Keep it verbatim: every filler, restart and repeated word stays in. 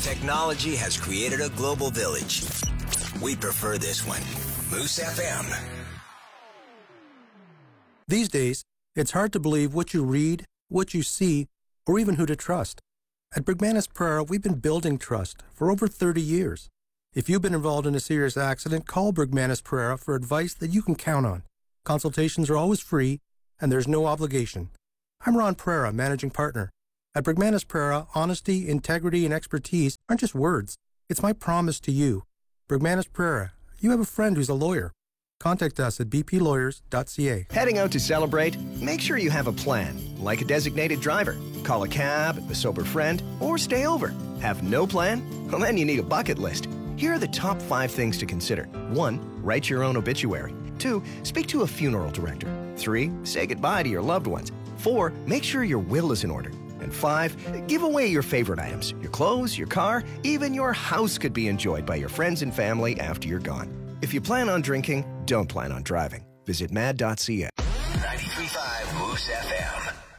Technology has created a global village. We prefer this one. Moose F M. These days, it's hard to believe what you read, what you see, or even who to trust. At Brigmanis Pereira, we've been building trust for over thirty years. If you've been involved in a serious accident, call Brigmanis Pereira for advice that you can count on. Consultations are always free, and there's no obligation. I'm Ron Pereira, managing partner. At Brigmanis Pereira, honesty, integrity, and expertise aren't just words. It's my promise to you. Brigmanis Pereira, you have a friend who's a lawyer. Contact us at b p lawyers dot c a. Heading out to celebrate? Make sure you have a plan, like a designated driver. Call a cab, a sober friend, or stay over. Have no plan? Well, then you need a bucket list. Here are the top five things to consider. One, write your own obituary. Two, speak to a funeral director. Three, say goodbye to your loved ones. Four, make sure your will is in order. And five, give away your favorite items. Your clothes, your car, even your house could be enjoyed by your friends and family after you're gone. If you plan on drinking, don't plan on driving. Visit mad dot c a. ninety-three point five Moose F M.